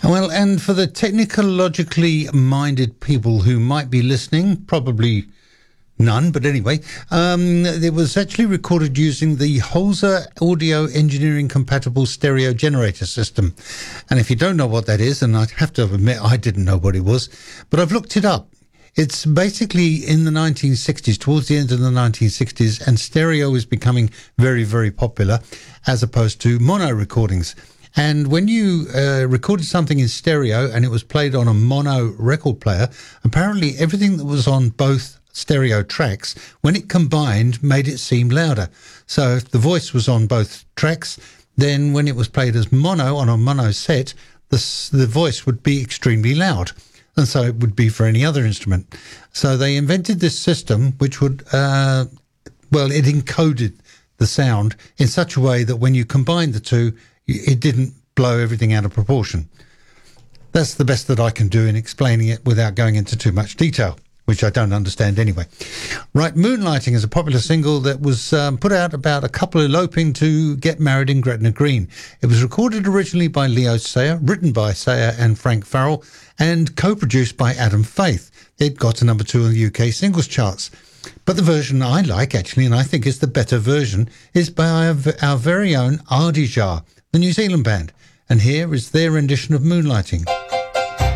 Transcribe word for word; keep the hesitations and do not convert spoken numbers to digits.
Well, and for the technologically minded people who might be listening, probably none, but anyway, um, it was actually recorded using the Holzer Audio Engineering Compatible Stereo Generator System. And if you don't know what that is, and I have to admit I didn't know what it was, but I've looked it up. It's basically in the nineteen sixties, towards the end of the nineteen sixties, and stereo is becoming very, very popular as opposed to mono recordings. And when you uh, recorded something in stereo and it was played on a mono record player, apparently everything that was on both stereo tracks, when it combined, made it seem louder. So if the voice was on both tracks, then when it was played as mono on a mono set, the, the voice would be extremely loud. And so it would be for any other instrument. So they invented this system which would, uh, well, it encoded the sound in such a way that when you combined the two, it didn't blow everything out of proportion. That's the best that I can do in explaining it without going into too much detail, which I don't understand anyway. Right, Moonlighting is a popular single that was um, put out about a couple eloping to get married in Gretna Green. It was recorded originally by Leo Sayer, written by Sayer and Frank Farrell, and co-produced by Adam Faith. It got to number two on the U K singles charts. But the version I like, actually, and I think is the better version, is by our, our very own Ardija, the New Zealand band. And here is their rendition of Moonlighting.